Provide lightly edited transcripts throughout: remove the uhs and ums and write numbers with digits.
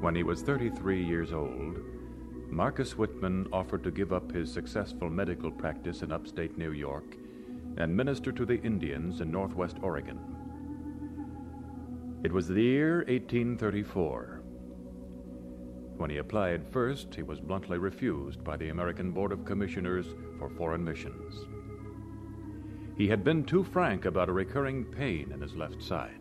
When he was 33 years old, Marcus Whitman offered to give up his successful medical practice in upstate New York and minister to the Indians in northwest Oregon. It was the year 1834. When he applied first, he was bluntly refused by the American Board of Commissioners for Foreign Missions. He had been too frank about a recurring pain in his left side.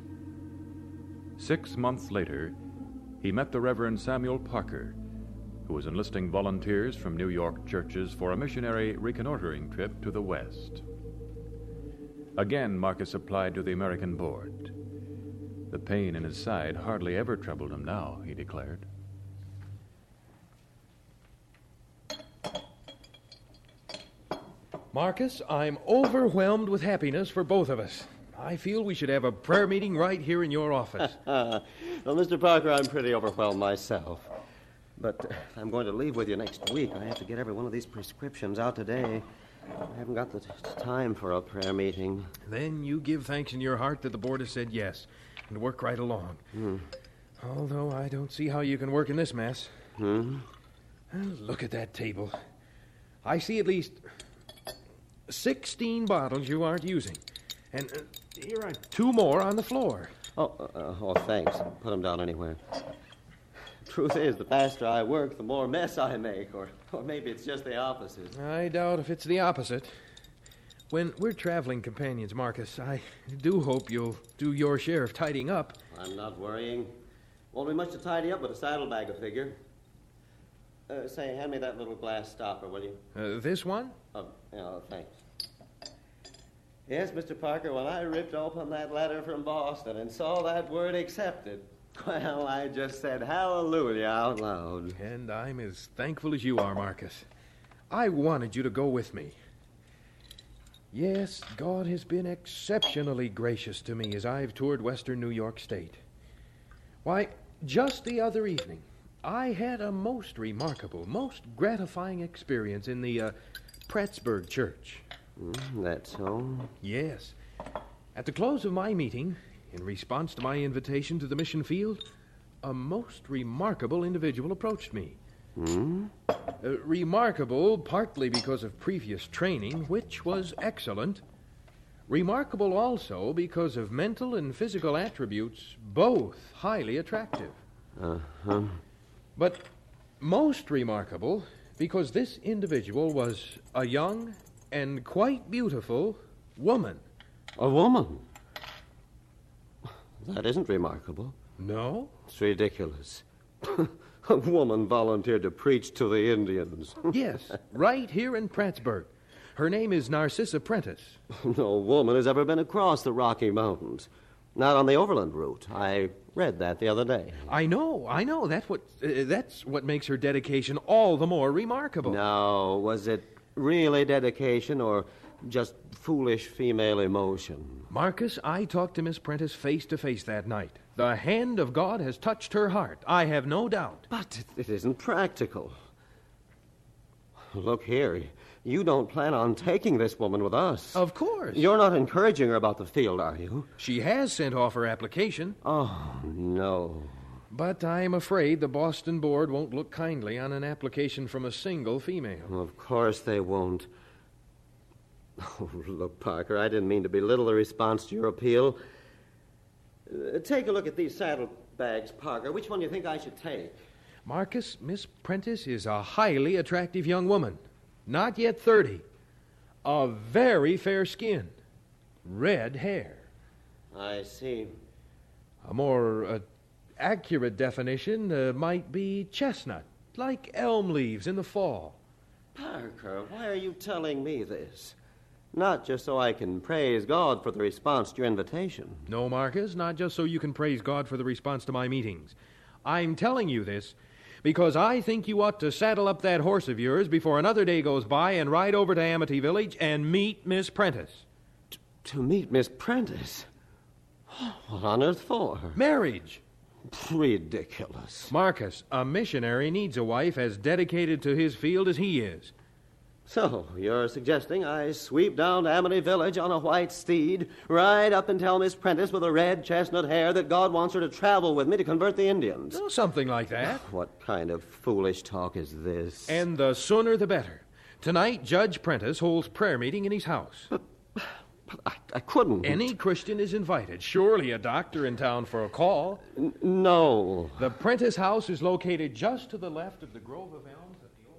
6 months later, he met the Reverend Samuel Parker, who was enlisting volunteers from New York churches for a missionary reconnoitering trip to the West. Again, Marcus applied to the American Board. The pain in his side hardly ever troubled him now, he declared. Marcus, I'm overwhelmed with happiness for both of us. I feel we should have a prayer meeting right here in your office. Well, Mr. Parker, I'm pretty overwhelmed myself. But I'm going to leave with you next week. I have to get every one of these prescriptions out today. I haven't got the time for a prayer meeting. Then you give thanks in your heart that the board has said yes, and work right along. Although I don't see how you can work in this mess. Look at that table. I see at least 16 bottles you aren't using. And here are 2 more on the floor. Oh, thanks. Put them down anywhere. Truth is, the faster I work, the more mess I make. Or maybe it's just the opposite. I doubt if it's the opposite. When we're traveling companions, Marcus, I do hope you'll do your share of tidying up. I'm not worrying. Won't be much to tidy up, but a saddlebag will figure. Say, hand me that little glass stopper, will you? This one? Oh, yeah, thanks. Yes, Mr. Parker, when I ripped open that letter from Boston and saw that word accepted, well, I just said hallelujah out loud. And I'm as thankful as you are, Marcus. I wanted you to go with me. Yes, God has been exceptionally gracious to me as I've toured western New York State. Why, just the other evening, I had a most remarkable, most gratifying experience in the Prattsburg Church. That's so? Yes. At the close of my meeting, in response to my invitation to the mission field, a most remarkable individual approached me. Remarkable partly because of previous training, which was excellent. Remarkable also because of mental and physical attributes, both highly attractive. But most remarkable because this individual was a young and quite beautiful woman. A woman? That isn't remarkable. No? It's ridiculous. A woman volunteered to preach to the Indians. Yes, right here in Prattsburg. Her name is Narcissa Prentice. No woman has ever been across the Rocky Mountains. Not on the overland route. I read that the other day. I know. That's what makes her dedication all the more remarkable. Now, was it really dedication or just foolish female emotion? Marcus, I talked to Miss Prentice face to face that night. The hand of God has touched her heart. I have no doubt. But it isn't practical. Look here. You don't plan on taking this woman with us. Of course. You're not encouraging her about the field, are you? She has sent off her application. Oh, no. But I'm afraid the Boston Board won't look kindly on an application from a single female. Of course they won't. Oh, look, Parker, I didn't mean to belittle the response to your appeal. Take a look at these saddlebags, Parker. Which one do you think I should take? Marcus, Miss Prentice is a highly attractive young woman. Not yet 30. A very fair skin. Red hair. I see. A more accurate definition might be chestnut, like elm leaves in the fall. Parker, why are you telling me this? Not just so I can praise God for the response to your invitation. No, Marcus, not just so you can praise God for the response to my meetings. I'm telling you this because I think you ought to saddle up that horse of yours before another day goes by and ride over to Amity Village and meet Miss Prentice. To meet Miss Prentice? What on earth for? Marriage. Ridiculous. Marcus, a missionary needs a wife as dedicated to his field as he is. So, you're suggesting I sweep down to Amity Village on a white steed, ride up and tell Miss Prentice with a red chestnut hair that God wants her to travel with me to convert the Indians? Oh, something like that. What kind of foolish talk is this? And the sooner the better. Tonight, Judge Prentice holds prayer meeting in his house. But I couldn't. Any Christian is invited. Surely a doctor in town for a call. No. The Prentice house is located just to the left of the grove of elms at the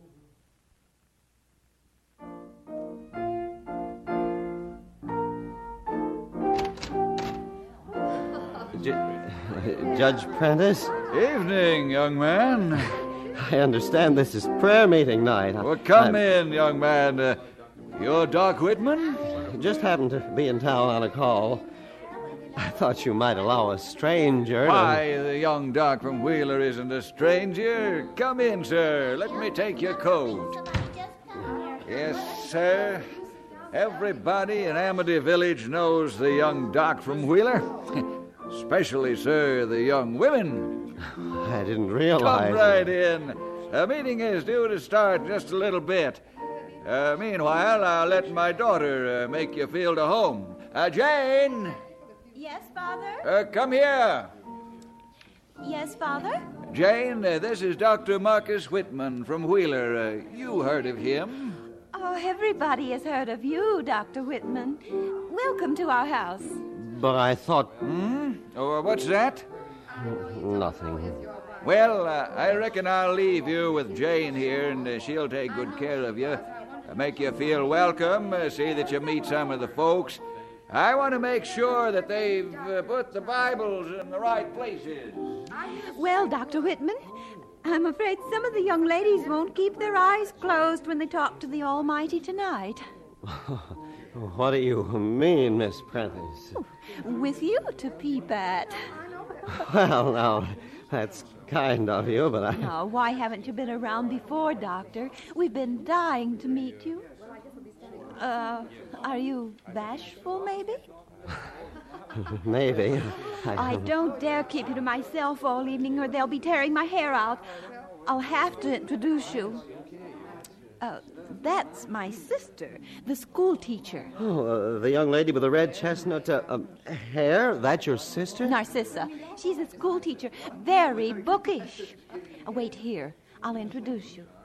old... Judge Prentice? Evening, young man. I understand this is prayer meeting night. Well, come in, young man. You're Doc Whitman? Just happened to be in town on a call. I thought you might allow a stranger Why, the young Doc from Wheeler isn't a stranger. Come in, sir. Let me take your coat. Yes, sir. Everybody in Amity Village knows the young Doc from Wheeler. Especially, sir, the young women. I didn't realize... Come right in. The meeting is due to start just a little bit. Meanwhile, I'll let my daughter make you feel to home. Jane! Yes, Father? Come here. Yes, Father? Jane, this is Dr. Marcus Whitman from Wheeler. You heard of him? Oh, everybody has heard of you, Dr. Whitman. Welcome to our house. But I thought... Oh, what's that? Nothing. Well, I reckon I'll leave you with Jane here, and she'll take good care of you. Make you feel welcome, see that you meet some of the folks. I want to make sure that they've put the Bibles in the right places. Well, Dr. Whitman, I'm afraid some of the young ladies won't keep their eyes closed when they talk to the Almighty tonight. What do you mean, Miss Prentice? With you to peep at. Well, now, that's kind of you, but I... Now, why haven't you been around before, Doctor? We've been dying to meet you. Are you bashful, maybe? Maybe. I don't dare keep you to myself all evening, or they'll be tearing my hair out. I'll have to introduce you. That's my sister, the school teacher. Oh, the young lady with the red chestnut hair? That's your sister? Narcissa. She's a school teacher. Very bookish. Wait here. I'll introduce you.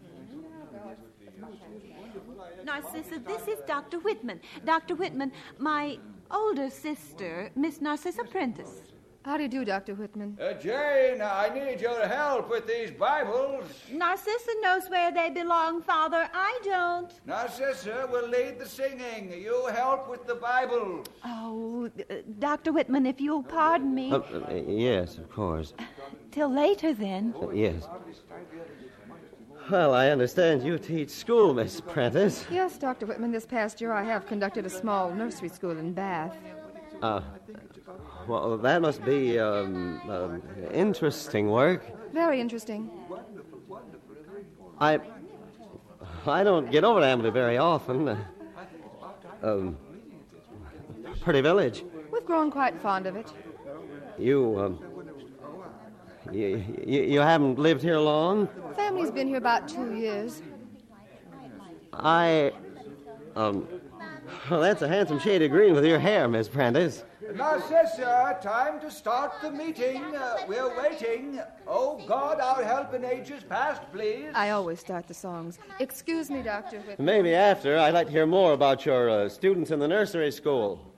Narcissa, this is Dr. Whitman. Dr. Whitman, my older sister, Miss Narcissa Prentice. How do you do, Dr. Whitman? Jane, I need your help with these Bibles. Narcissa knows where they belong, Father. I don't. Narcissa will lead the singing. You help with the Bibles. Oh, Dr. Whitman, if you'll pardon me. Yes, of course. Till later, then. Yes. Well, I understand you teach school, Miss Prentice. Yes, Dr. Whitman. This past year I have conducted a small nursery school in Bath. Well, that must be interesting work. Very interesting. I don't get over to Amity very often. Pretty village. We've grown quite fond of it. You haven't lived here long? Family's been here about 2 years. Well, that's a handsome shade of green with your hair, Miss Prentice. Narcissa, time to start the meeting. We're waiting. Oh, God, our help in ages past, please. I always start the songs. Excuse me, Dr. Whitman. Maybe after. I'd like to hear more about your students in the nursery school.